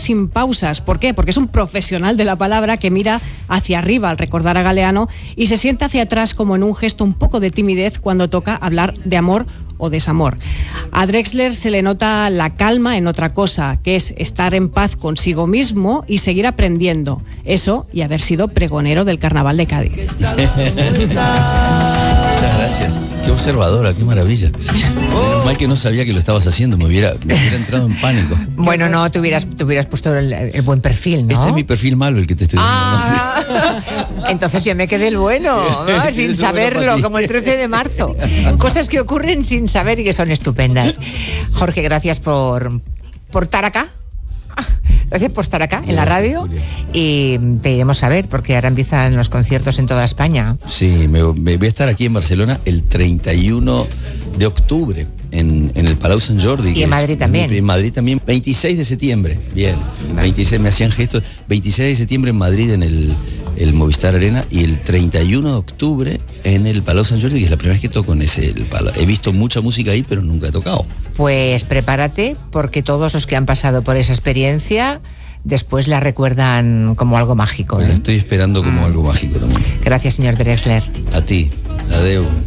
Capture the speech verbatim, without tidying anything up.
sin pausas. ¿Por qué? Porque es un profesional de la palabra que mira hacia arriba al recordar a Galeano y se sienta hacia atrás como en un gesto un poco de timidez cuando toca hablar de amor o desamor. A Drexler se le nota la calma en otra cosa, que es estar en paz consigo mismo y seguir aprendiendo. Eso y haber sido pregonero del Carnaval de Cádiz. Muchas gracias. Qué observadora, qué maravilla. Menos mal que no sabía que lo estabas haciendo, me hubiera, me hubiera entrado en pánico. Bueno, no, te hubieras, te hubieras puesto el, el buen perfil, ¿no? Este es mi perfil malo, el que te estoy dando. Ah, entonces yo me quedé el bueno, ¿no? Sin saberlo, como el trece de marzo. Cosas que ocurren sin saber y que son estupendas. Jorge, gracias por, por estar acá. Gracias por estar acá en la radio y te iremos a ver porque ahora empiezan los conciertos en toda España. Sí, me, me voy a estar aquí en Barcelona el treinta y uno de octubre en, en el Palau Sant Jordi. Y en Madrid es, también. En Madrid también, veintiséis de septiembre, bien, veintiséis, me hacían gestos, veintiséis de septiembre en Madrid en el, el Movistar Arena y el treinta y uno de octubre en el Palau Sant Jordi, que es la primera vez que toco en ese el Palau. He visto mucha música ahí, pero nunca he tocado. Pues prepárate, porque todos los que han pasado por esa experiencia después la recuerdan como algo mágico. Pues ¿eh? la estoy esperando como mm. algo mágico también. Gracias, señor Drexler. A ti, adeu.